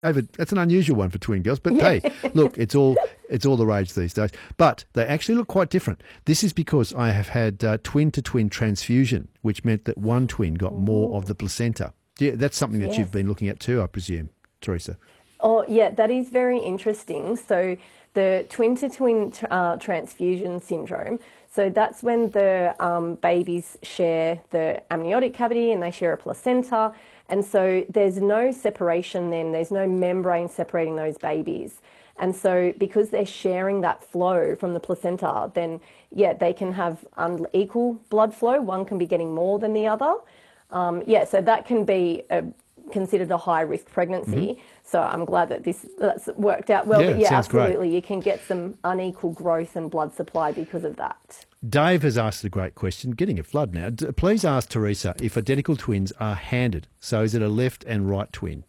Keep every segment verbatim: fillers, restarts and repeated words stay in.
David, that's an unusual one for twin girls, but Yeah. hey, look, it's all it's all the rage these days. But they actually look quite different. This is because I have had uh, twin-to-twin transfusion, which meant that one twin got more of the placenta. Yeah, that's something that Yes. you've been looking at too, I presume, Teresa. Oh, yeah, that is very interesting. So the twin-to-twin uh, transfusion syndrome, so that's when the um, babies share the amniotic cavity and they share a placenta. And so there's no separation then, there's no membrane separating those babies. And so because they're sharing that flow from the placenta, then, yeah, they can have unequal blood flow. One can be getting more than the other. Um, yeah, so that can be a, considered a high-risk pregnancy. Mm-hmm. So I'm glad that this that's worked out well. Yeah, but yeah, absolutely, great. You can get some unequal growth and blood supply because of that. Dave has asked a great question, getting a flood now. D- Please ask Teresa if identical twins are handed. So is it a left and right twin?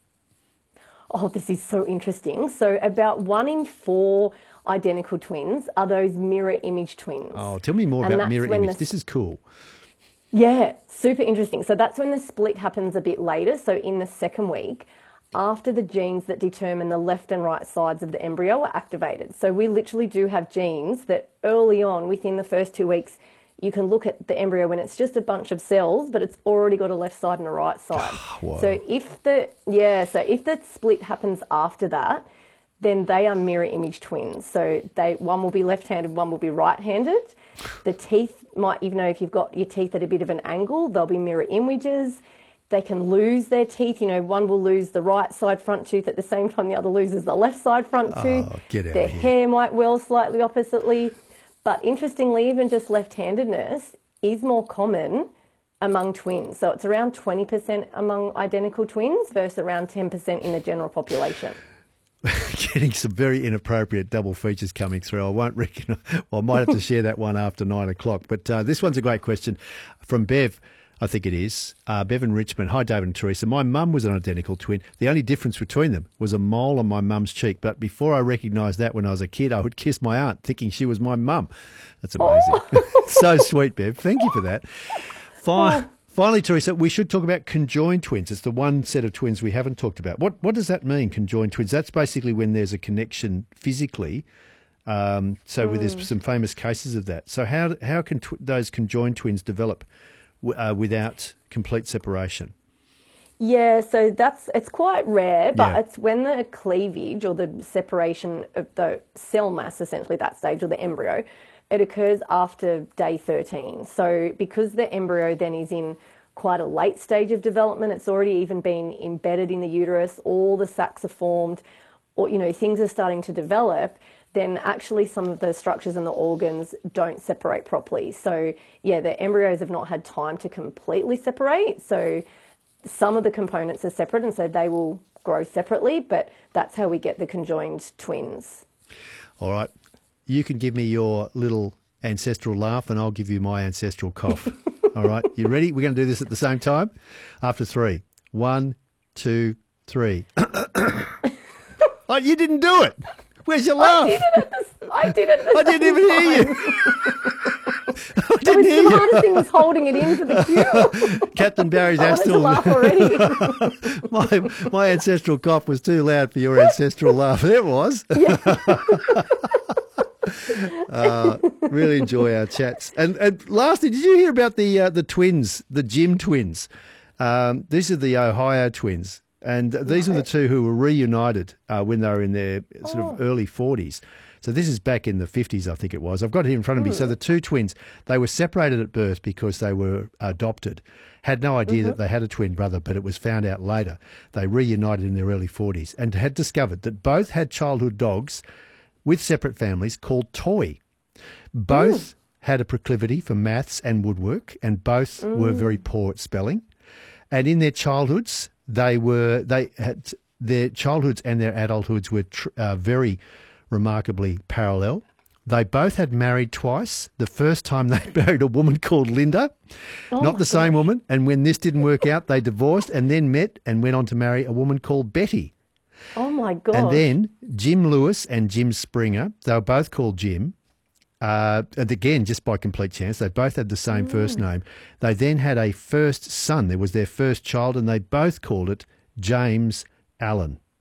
Oh, this is so interesting. So about one in four identical twins are those mirror image twins. Oh, tell me more And about that's mirror when image. the- This is cool. Yeah, super interesting. So that's when the split happens a bit later. So in the second week, after the genes that determine the left and right sides of the embryo are activated. So we literally do have genes that early on, within the first two weeks, you can look at the embryo when it's just a bunch of cells, but it's already got a left side and a right side. Wow. So if the yeah, so if the split happens after that, then they are mirror image twins. So they one will be left-handed, one will be right-handed. The teeth might, even though if you've got your teeth at a bit of an angle, they'll be mirror images. They can lose their teeth. You know, one will lose the right side front tooth at the same time the other loses the left side front tooth. Oh, get out Their of here. hair might well slightly oppositely. But interestingly, even just left-handedness is more common among twins. So it's around twenty percent among identical twins versus around ten percent in the general population. Getting some very inappropriate double features coming through. I won't reckon. Well, I might have to share that one after nine o'clock. But uh, this one's a great question from Bev. I think it is. Uh, Bev in Richmond. Hi, David and Teresa. My mum was an identical twin. The only difference between them was a mole on my mum's cheek. But before I recognised that when I was a kid, I would kiss my aunt thinking she was my mum. That's amazing. Oh. So sweet, Bev. Thank you for that. Fine. Finally, Teresa, we should talk about conjoined twins. It's the one set of twins we haven't talked about. What what does that mean, conjoined twins? That's basically when there's a connection physically. Um, so mm. there's some famous cases of that. So how how can tw- those conjoined twins develop w- uh, without complete separation? Yeah, so that's it's quite rare, but Yeah. it's when the cleavage or the separation of the cell mass, essentially that stage, or the embryo, it occurs after day thirteen. So because the embryo then is in quite a late stage of development, it's already even been embedded in the uterus, all the sacs are formed, or, you know, things are starting to develop, then actually some of the structures and the organs don't separate properly. So yeah, the embryos have not had time to completely separate. So some of the components are separate and so they will grow separately, but that's how we get the conjoined twins. All right. You can give me your little ancestral laugh and I'll give you my ancestral cough. All right. You ready? We're going to do this at the same time. After three. One, two, three. Oh, you didn't do it. Where's your laugh? I did it at the, I did it at the I didn't even hear you. I It didn't was hear the you. hardest thing was holding it in for the cue. Captain Barry's I wanted to Astle. laugh already. my, my ancestral cough was too loud for your ancestral laugh. It was. uh, really enjoy our chats. And, and lastly, did you hear about the uh, the twins, the Jim twins? Um, these are the Ohio twins. And these are the two who were reunited uh, when they were in their sort of Oh. early forties. So this is back in the fifties, I think it was. I've got it here in front of me. So the two twins, they were separated at birth because they were adopted. Had no idea that they had a twin brother, but it was found out later. They reunited in their early forties and had discovered that both had childhood dogs with separate families called Toy. Both had a proclivity for maths and woodwork, and both were very poor at spelling. And in their childhoods, they were they had their childhoods and their adulthoods were tr- uh, very remarkably parallel. They both had married twice. The first time they married a woman called Linda, not the same woman. And when this didn't work out, they divorced and then met and went on to marry a woman called Betty. Oh my God. And then Jim Lewis and Jim Springer, they were both called Jim. Uh, and again, just by complete chance, they both had the same first name. They then had a first son. There was their first child, and they both called it James Allen.